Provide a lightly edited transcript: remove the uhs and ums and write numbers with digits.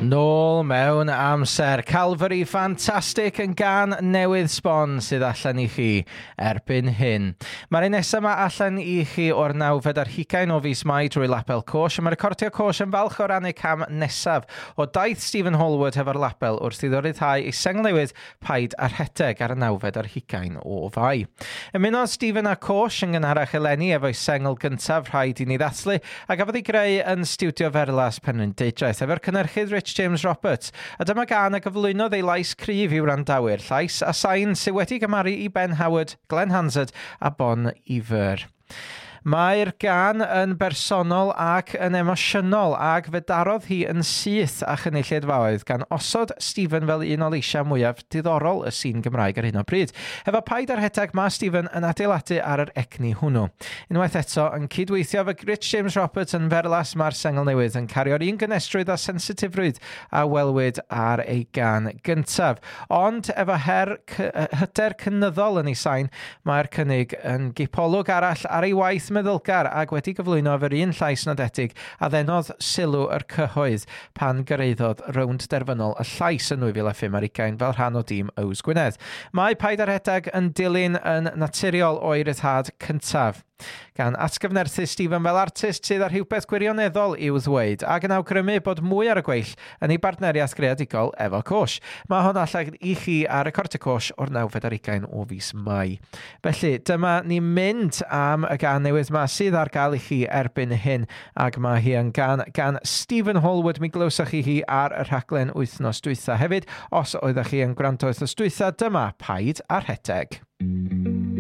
Nôl mewn amser Calvary Fantastic yn gan newydd sbon sydd allan i chi erbyn hyn. Mae'r un nesaf yma allan i chi o'r 9 ar 20 o fis Mai drwy Lapel Coch, a mae Recordio Coch yn falch o rannu cam nesaf o daith Stephen Hallwood hefo'r Lapel wrth iddo ryddhau ei sengl newydd Paid ar Rhedeg ar y 9 ar 20 o Fai. Ymunodd Stephen a Coch yn gynharach eleni efo'i sengl gyntaf Rhaid i ni ddathlu, a gafodd ei greu yn stiwdio Ferlas Penrhyndeudraeth efo'r cynnyrchydd Rich James Roberts, a dyma gan y gyflwynodd ei lais cryf i'w wrandawyr, llais a sain sydd wedi gymaru i Ben Howard, Glenn Hansard a Bon Iver. Mae'r gan yn bersonol ac yn emosiynol ac fe darodd hi yn syth a chynulleidfaoedd gan osod Stephen fel un o leisiau mwyaf diddorol y sîn Gymraeg ar hyn o bryd. Efo Paid ar Rhedeg mae Stephen yn adeiladu ar yr egni hwnnw. Unwaith eto yn cydweithio efo Rich James Roberts yn Ferlas mae'r sengl newydd yn cario'r un gynestrwydd a sensitifrwydd a welwyd ar ei gan gyntaf. Ond efo hyder cynyddol yn ei sain, mae'r cynnig yn gipolwg arall ar ei waith meddylgar ac wedi gyflwyno efo'r un llais nodedig a ddenodd sylw yr cyhoedd pan gyrraeddodd rownd derfynol y llais yn 2005 ar 20 fel rhan o dîm Ows Gwynedd. Mae Paid ar Rhedeg yn dilyn yn naturiol o'i ryddhad cyntaf, gan atgyfnerthu Stephen fel artist sydd ar rhywbeth gwirioneddol i'w ddweud ac yn awgrymu bod mwy ar y gweill yn ei bartneriaeth greadigol efo Coch. Mae hwn allan i chi ar Recordio Coch o'r 9 ar 20 o fis Mai. Felly, dyma ni mynd am y gan newydd ma sydd ar gael i chi erbyn hyn, ac mae hi yn gan Stephen Hallwood. Mi glywsoch chi hi ar y rhaglen wythnos dwytha. Hefyd, os oeddech chi yn gwrando wythnos dwytha, dyma Paid ar Rhedeg.